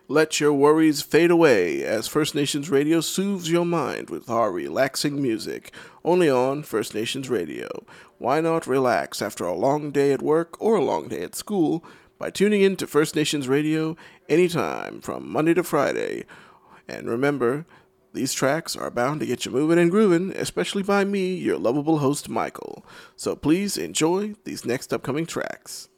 Let your worries fade away as First Nations Radio soothes your mind with our relaxing music, only on First Nations Radio. Why not relax after a long day at work or a long day at school by tuning in to First Nations Radio anytime from Monday to Friday? And remember, these tracks are bound to get you moving and grooving, especially by me, your lovable host, Michael. So please enjoy these next upcoming tracks.